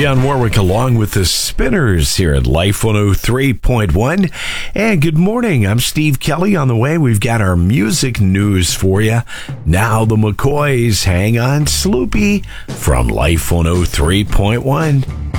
Dionne Warwick along with the Spinners here at Life 103.1. And good morning. I'm Steve Kelly. On the way, we've got our music news for you. Now the McCoys, Hang On Sloopy from Life 103.1.